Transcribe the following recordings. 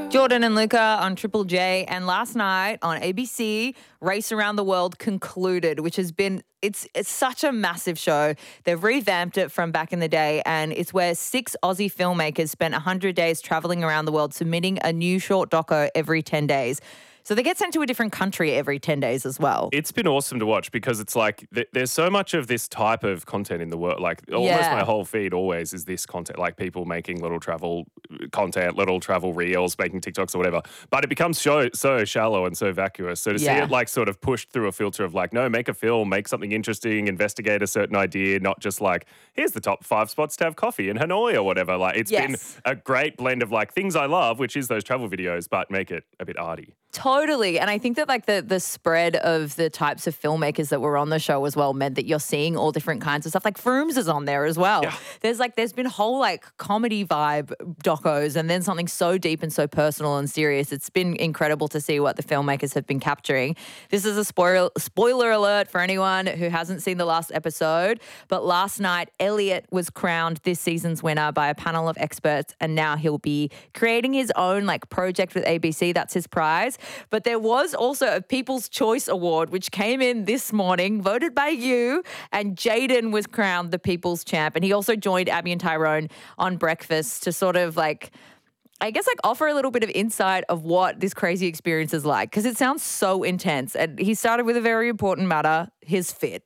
Jordan and Luca on Triple J, and last night on ABC, Race Around the World concluded, which has been it's such a massive show. They've revamped it from back in the day, and it's where 6 Aussie filmmakers spent 100 days traveling around the world submitting a new short doco every 10 days. So they get sent to a different country every 10 days as well. It's been awesome to watch because it's like there's so much of this type of content in the world. Like almost my whole feed always is this content, like people making little travel content, little travel reels, making TikToks or whatever. But it becomes so shallow and so vacuous. So to see it like sort of pushed through a filter of like, no, make a film, make something interesting, investigate a certain idea, not just like, here's the top 5 spots to have coffee in Hanoi or whatever. Like it's been a great blend of like things I love, which is those travel videos, but make it a bit arty. Totally. And I think that like the spread of the types of filmmakers that were on the show as well meant that you're seeing all different kinds of stuff. Like Frooms is on there as well. Yeah. There's been whole like comedy vibe docos and then something so deep and so personal and serious. It's been incredible to see what the filmmakers have been capturing. This is a spoiler alert for anyone who hasn't seen the last episode. But last night, Elliot was crowned this season's winner by a panel of experts, and now he'll be creating his own like project with ABC. That's his prize. But there was also a People's Choice Award, which came in this morning, voted by you, and Jaden was crowned the People's Champ. And he also joined Abby and Tyrone on Breakfast to sort of like, I guess, like offer a little bit of insight of what this crazy experience is like, because it sounds so intense. And he started with a very important matter, his fit.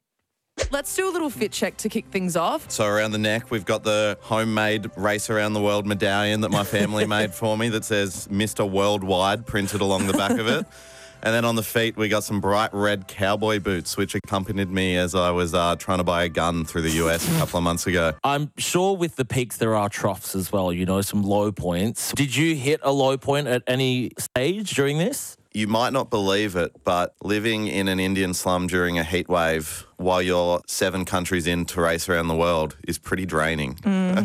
Let's do a little fit check to kick things off. So around the neck, we've got the homemade Race Around the World medallion that my family made for me that says Mr. Worldwide printed along the back of it. And then on the feet, we got some bright red cowboy boots, which accompanied me as I was trying to buy a gun through the US a couple of months ago. I'm sure with the peaks, there are troughs as well, you know, some low points. Did you hit a low point at any stage during this? You might not believe it, but living in an Indian slum during a heat wave while you're 7 countries in to Race Around the World is pretty draining.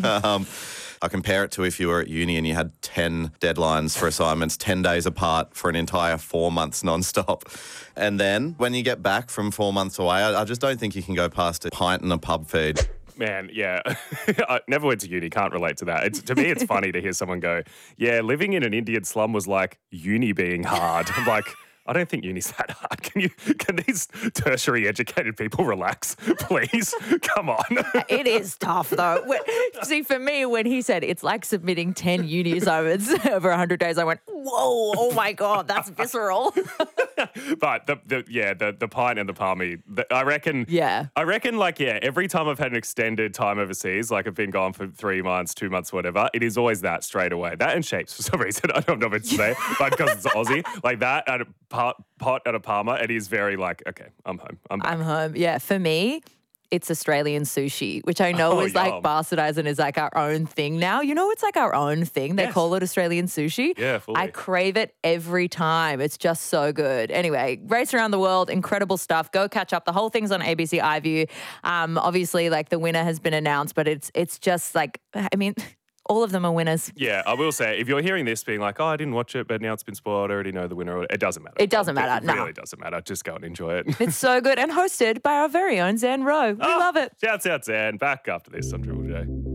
I compare it to if you were at uni and you had 10 deadlines for assignments, 10 days apart for an entire 4 months nonstop. And then when you get back from 4 months away, I just don't think you can go past a pint and a pub feed. Man, yeah. I never went to uni, can't relate to that. To me, it's funny to hear someone go, yeah, living in an Indian slum was like uni being hard. I'm like, I don't think uni's that hard. Can these tertiary educated people relax, please? Come on. It is tough, though. See, for me, when he said it's like submitting 10 uni assignments over 100 days, I went, whoa, oh my God, that's visceral. But the pint and the palmy, I reckon, every time I've had an extended time overseas, like I've been gone for 3 months, 2 months, whatever, it is always that straight away. That and shapes for some reason. I don't know what to say, but because it's Aussie, like that and pot at a Palmer, it is very like, okay, I'm home. I'm home. Yeah, for me, it's Australian sushi, which I know is like bastardized and is like our own thing now. You know, it's like our own thing. They call it Australian sushi. Yeah, fully. I crave it every time. It's just so good. Anyway, Race Around the World, incredible stuff. Go catch up. The whole thing's on ABC iView. Obviously, like the winner has been announced, but it's just like, I mean, all of them are winners. Yeah, I will say, if you're hearing this being like, oh, I didn't watch it, but now it's been spoiled, I already know the winner, it doesn't matter. It doesn't matter, It really doesn't matter. Just go and enjoy it. It's so good and hosted by our very own Zan Rowe. We love it. Shouts out, Zan. Back after this on Triple J.